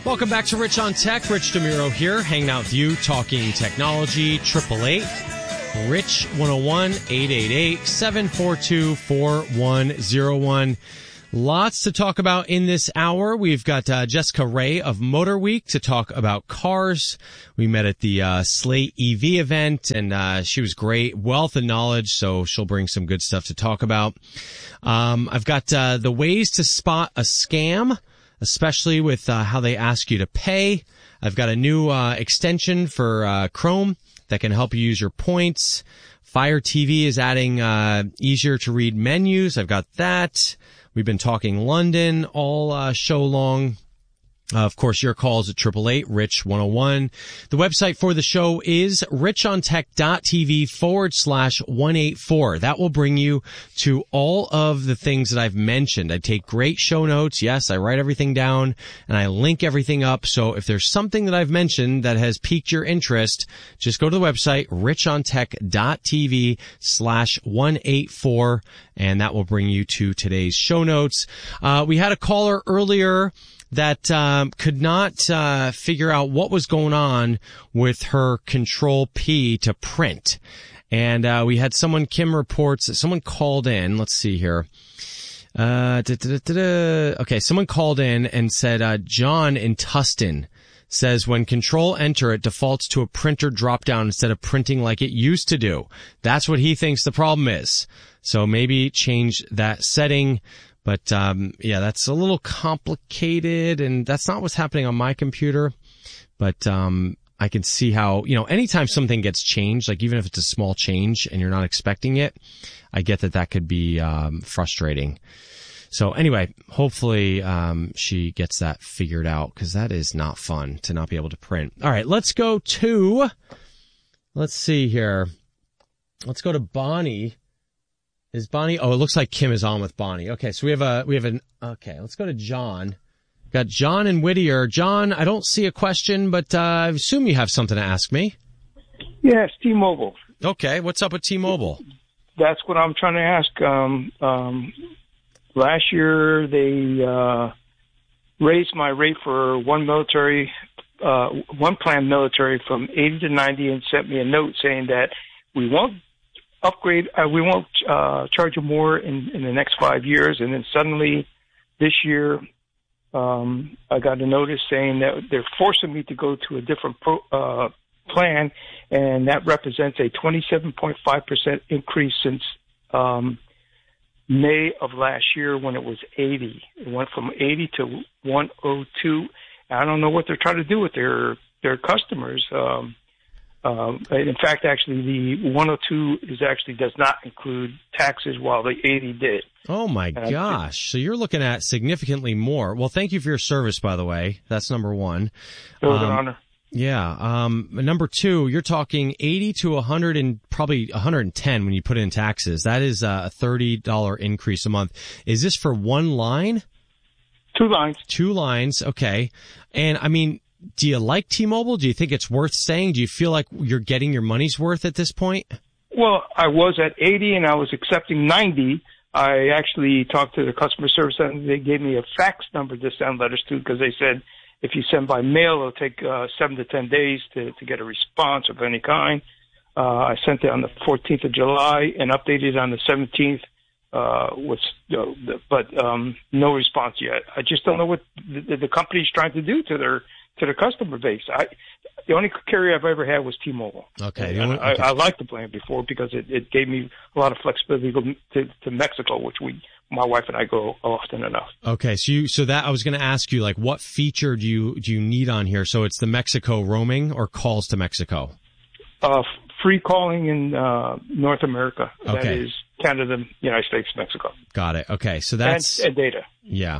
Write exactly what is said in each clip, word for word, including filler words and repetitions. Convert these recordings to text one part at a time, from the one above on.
Welcome back to Rich on Tech. Rich DeMuro here, hanging out with you, talking technology. Triple eight, Rich one oh one, eight eight eight, seven four two, four one oh one. Lots to talk about in this hour. We've got uh, Jessica Ray of Motor Week to talk about cars. We met at the uh, Slate E V event, and uh, she was great. Wealth of knowledge, so she'll bring some good stuff to talk about. Um, I've got uh, the ways to spot a scam, especially with uh, how they ask you to pay. I've got a new uh, extension for uh, Chrome that can help you use your points. Fire T V is adding uh, easier to read menus. I've got that. We've been talking London all uh, show long. Uh, of course, your calls at eight eight eight, Rich one oh one. The website for the show is richontech.tv forward slash 184. That will bring you to all of the things that I've mentioned. I take great show notes. Yes, I write everything down and I link everything up. So if there's something that I've mentioned that has piqued your interest, just go to the website, richontech.tv slash 184, and that will bring you to today's show notes. Uh, we had a caller earlier that um, could not uh, figure out what was going on with her Control P to print. And uh, we had someone, Kim reports, that someone called in. Let's see here. Uh, da, da, da, da. Okay, someone called in and said, uh, John in Tustin says when Control Enter, it defaults to a printer drop-down instead of printing like it used to do. That's what he thinks the problem is. So maybe change that setting. But, um, yeah, that's a little complicated, and that's not what's happening on my computer. But, um, I can see how, you know, anytime something gets changed, like even if it's a small change and you're not expecting it, I get that that could be, um, frustrating. So anyway, hopefully, um, she gets that figured out, because that is not fun to not be able to print. All right, let's go to, let's see here. Let's go to Bonnie. Is Bonnie? Oh, it looks like Kim is on with Bonnie. Okay, so we have a, we have an, okay, let's go to John. Got John in Whittier. John, I don't see a question, but uh, I assume you have something to ask me. Yes, T-Mobile. Okay, what's up with T-Mobile? That's what I'm trying to ask. Um, um, last year, they uh, raised my rate for one military, uh, one plan military from eighty to ninety and sent me a note saying that we won't upgrade, uh, we won't uh, charge you more in, in the next five years. And then suddenly this year, um, I got a notice saying that they're forcing me to go to a different pro, uh, plan, and that represents a twenty-seven point five percent increase since um, May of last year when it was eighty. It went from eighty to one oh two. I don't know what they're trying to do with their, their customers. Um, Um, in fact, actually, the one oh two is actually does not include taxes, while the eighty did. Oh my and gosh! So you're looking at significantly more. Well, thank you for your service, by the way. That's number one. It was um, an honor. Yeah. Um, number two, you're talking eighty to one hundred and probably one hundred ten when you put in taxes. That is a thirty dollars increase a month. Is this for one line? Two lines. Two lines. Okay. And I mean, do you like T-Mobile? Do you think it's worth staying? Do you feel like you're getting your money's worth at this point? Well, I was at eighty and I was accepting ninety. I actually talked to the customer service center. They gave me a fax number to send letters to, because they said if you send by mail, it'll take uh, seven to ten days to, to get a response of any kind. Uh, I sent it on the fourteenth of July and updated on the seventeenth. Uh, with, uh, but um, no response yet. I just don't know what the, the company's trying to do to their to the customer base. I, the only carrier I've ever had was T-Mobile. Okay. And okay. I, I liked the plan before because it, it gave me a lot of flexibility to go to, to Mexico, which we, my wife and I go often enough. Okay. So you, so that I was going to ask you, like, what feature do you, do you need on here? So it's the Mexico roaming or calls to Mexico? Uh, free calling in, uh, North America. Okay. That is Canada, United States, Mexico. Got it. Okay. So that's, and, and data. Yeah.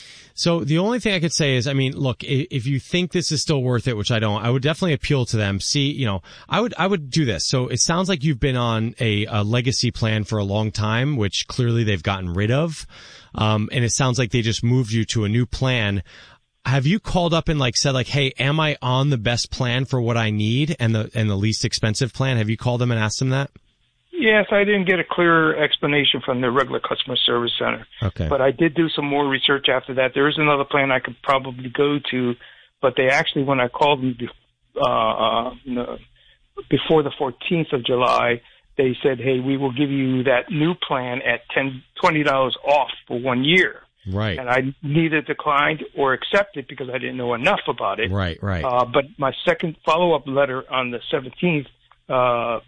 So the only thing I could say is, I mean, look, if you think this is still worth it, which I don't, I would definitely appeal to them. See, you know, I would, I would do this. So it sounds like you've been on a, a legacy plan for a long time, which clearly they've gotten rid of. Um, and it sounds like they just moved you to a new plan. Have you called up and like said like, hey, am I on the best plan for what I need and the, and the least expensive plan? Have you called them and asked them that? Yes, I didn't get a clear explanation from the regular customer service center. Okay. But I did do some more research after that. There is another plan I could probably go to, but they actually, when I called them uh, uh, before the fourteenth of July, they said, hey, we will give you that new plan at ten dollars, twenty dollars off for one year. Right. And I neither declined or accepted because I didn't know enough about it. Right, right. Uh, but my second follow-up letter on the seventeenth, uh,